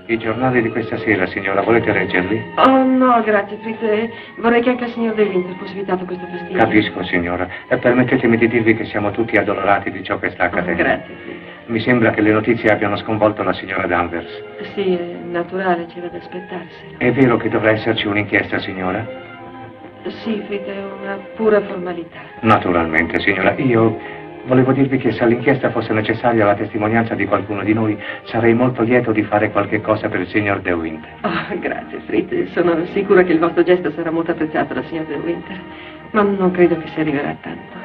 I giornali di questa sera, signora, volete leggerli? Oh, no, grazie, Fritz. Vorrei che anche il signor De Winter fosse evitato questo fastidio. Capisco, signora. E permettetemi di dirvi che siamo tutti addolorati di ciò che sta accadendo. Grazie, Fritz. Mi sembra che le notizie abbiano sconvolto la signora Danvers. Sì, è naturale, c'era da aspettarselo. È vero che dovrà esserci un'inchiesta, signora? Sì, Fritz, è una pura formalità. Naturalmente, signora. Io volevo dirvi che se all'inchiesta fosse necessaria la testimonianza di qualcuno di noi, sarei molto lieto di fare qualche cosa per il signor De Winter. Oh, grazie, Fritz. Sono sicura che il vostro gesto sarà molto apprezzato dal signor De Winter. Ma non credo che si arriverà a tanto.